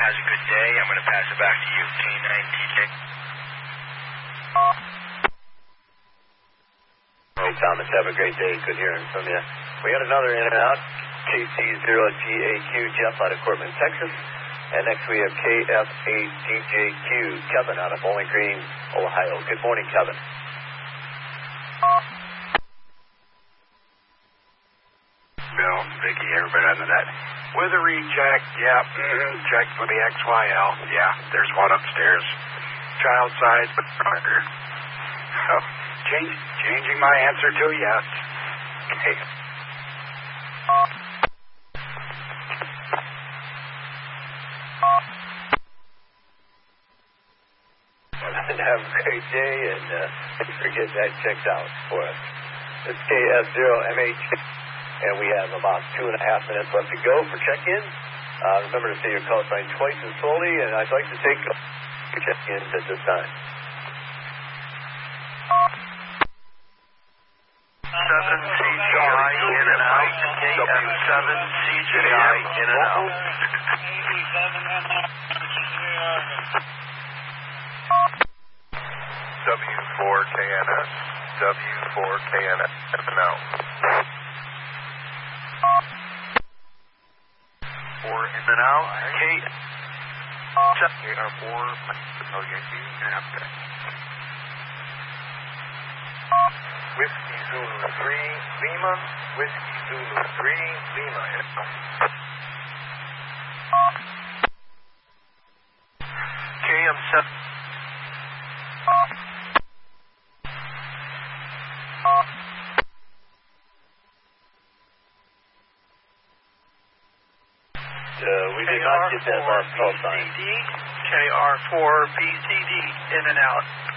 has a good day. I'm going to pass it back to you. K9TJ. Hey, Thomas. Have a great day. Good hearing from you. We got another in and out. KC0GAQ, Jeff out of Cortland, Texas. And next we have KF8DJQ, Kevin out of Bowling Green, Ohio. Good morning, Kevin. Bill, Vicky, everybody under that. Weather read check, yeah, check for the XYL, yeah, there's one upstairs. Child size, but darker. So, changing my answer to yes. Okay. Have a great day, and thanks for getting that checked out for us. It's KF0MH, and we have about 2.5 minutes left to go for check-in. Remember to say your call sign twice and slowly, and I'd like to take your check-ins at this time. 7CGI in and out. KF7CGI in and out. W4KNS, W4KNS, in and out. 4 in and out. KR4, Yankee, after. Whiskey Zulu 3, Lima, Whiskey Zulu 3, Lima, in and out. KM7. We did not get that last call sign. KR4BCD in and out.